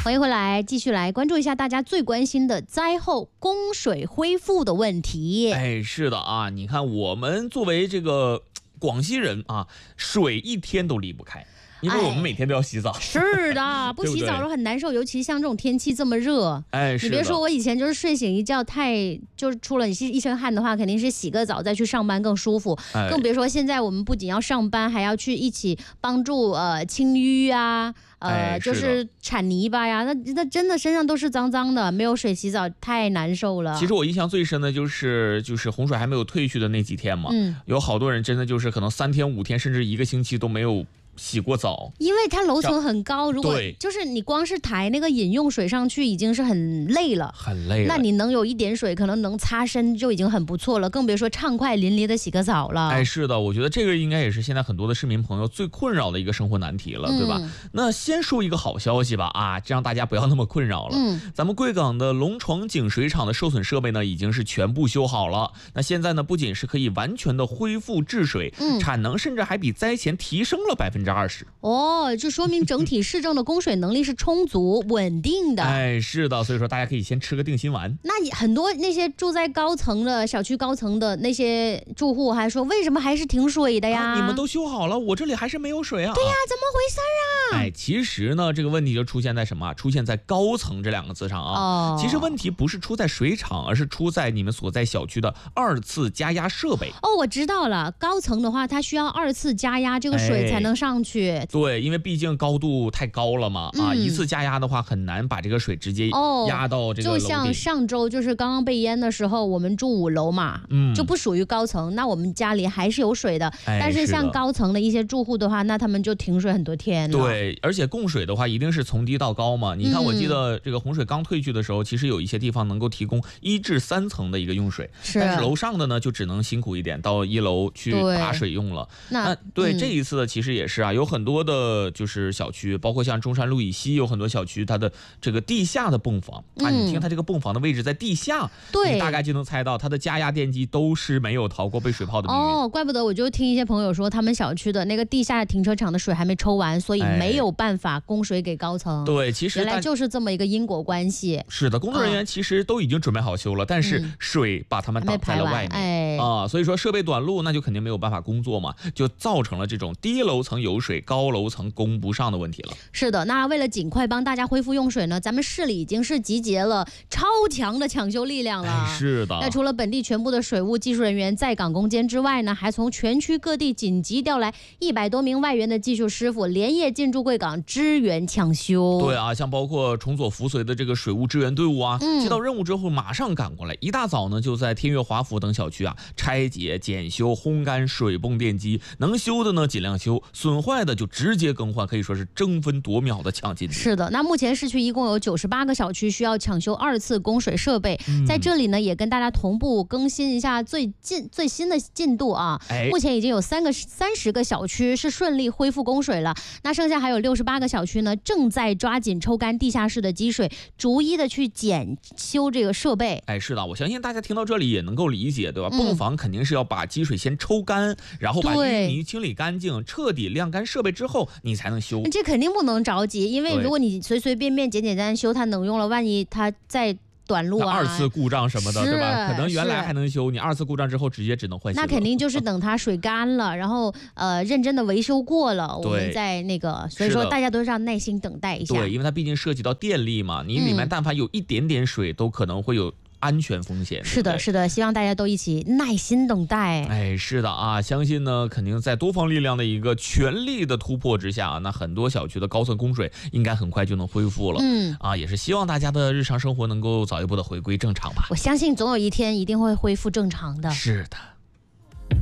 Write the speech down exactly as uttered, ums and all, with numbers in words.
欢迎回来，继续来关注一下大家最关心的灾后供水恢复的问题。 哎，是的啊，你看我们作为这个广西人啊，水一天都离不开。因为我们每天都要洗澡， 哎、是的，不洗澡都很难受，尤其像这种天气这么热。 哎， 你别说，我以前就是睡醒一觉太就是出了你一身汗的话，肯定是洗个澡再去上班更舒服。哎、更别说现在我们不仅要上班，还要去一起帮助呃清淤啊，呃、 哎、 就是铲泥巴呀，那那真的身上都是脏脏的，没有水洗澡太难受了。 其实我印象最深的就是就是洪水还没有退去的那几天嘛，嗯，有好多人真的就是可能三天五天甚至一个星期都没有洗过澡， 因为它楼层很高，如果就是你光是抬那个饮用水上去已经是很累了， 很累了。 那你能有一点水，可能能擦身就已经很不错了，更别说畅快淋漓的洗个澡了。 哎，是的，我觉得这个应该也是现在很多的市民朋友最困扰的一个生活难题了，嗯、对吧？那先说一个好消息吧，啊，这样大家不要那么困扰了。嗯，咱们贵港的龙床井水厂的受损设备呢，已经是全部修好了。那现在呢，不仅是可以完全的恢复治水，嗯、产能甚至还比灾前提升了百分之。二十哦，就说明整体市政的供水能力是充足稳定的。 哎，是的，所以说大家可以先吃个定心丸。 那很多那些住在高层的小区高层的那些住户还说，为什么还是停水的呀？ 啊、你们都修好了，我这里还是没有水啊。 对呀，怎么回事啊？ 哎，其实呢，这个问题就出现在什么？出现在高层这两个字上啊。哦，其实问题不是出在水厂，而是出在你们所在小区的二次加压设备。 哦，我知道了，高层的话，它需要二次加压，这个水才能上去。哎对，因为毕竟高度太高了嘛，啊，嗯、一次加压的话很难把这个水直接压到这个楼顶。 就像上周就是刚刚被淹的时候，我们住五楼嘛，嗯，就不属于高层，那我们家里还是有水的。哎、但是像高层的一些住户的话，那他们就停水很多天了。 对，而且供水的话一定是从低到高嘛。你看，我记得这个洪水刚退去的时候，嗯、其实有一些地方能够提供一至三层的一个用水，是但是楼上的呢就只能辛苦一点，到一楼去打水用了。那对、嗯、这一次的其实也是啊，有很多的。就是小区，包括像中山路以西有很多小区，它的这个地下的泵房、嗯、啊，你听它这个泵房的位置在地下，对，你大概就能猜到它的加压电机都是没有逃过被水泡的命运。 哦，怪不得我就听一些朋友说，他们小区的那个地下停车场的水还没抽完，所以没有办法供水给高层。哎、 对，其实原来就是这么一个因果关系。 是的，工作人员其实都已经准备好修了，嗯、但是水把他们挡在了外面，哎啊，所以说设备短路，那就肯定没有办法工作嘛，就造成了这种低楼层有水，高楼层供不上的问题了。 是的，那为了尽快帮大家恢复用水呢，咱们市里已经是集结了超强的抢修力量了。 哎、是的。 那除了本地全部的水务技术人员在岗攻坚之外呢，还从全区各地紧急调来一百多名外援的技术师傅，连夜进驻贵港支援抢修。 对啊，像包括重左扶绥的这个水务支援队伍啊，嗯、接到任务之后马上赶过来，一大早呢就在天悦华府等小区啊拆解、检修、烘干水泵电机，能修的呢尽量修，损坏的就直接更换，可以说是争分夺秒的抢进。 是的，那目前市区一共有九十八个小区需要抢修二次供水设备，嗯、在这里呢也跟大家同步更新一下最近最新的进度啊。哎、目前已经有三个三十个小区是顺利恢复供水了，那剩下还有六十八个小区呢正在抓紧抽干地下室的积水，逐一的去检修这个设备。 哎，是的，我相信大家听到这里也能够理解，对吧？嗯、泵房肯定是要把积水先抽干，然后把淤泥清理干净，彻底晾干设备之后，你才能修。 这肯定不能着急，因为如果你随随便便简简单单修，它能用了，万一它再短路啊， 二次故障什么的，对吧？可能原来还能修，你二次故障之后直接只能换新。 那肯定就是等它水干了，然后呃认真的维修过了，我们再那个，所以说大家都要耐心等待一下。 对，因为它毕竟涉及到电力嘛，你里面但凡有一点点水，嗯、都可能会有安全风险。 是的，是的，希望大家都一起耐心等待。 哎，是的啊，相信呢，肯定在多方力量的一个全力的突破之下啊，那很多小区的高层供水应该很快就能恢复了。嗯，啊，也是希望大家的日常生活能够早一步的回归正常吧。 我相信总有一天一定会恢复正常的。 是的。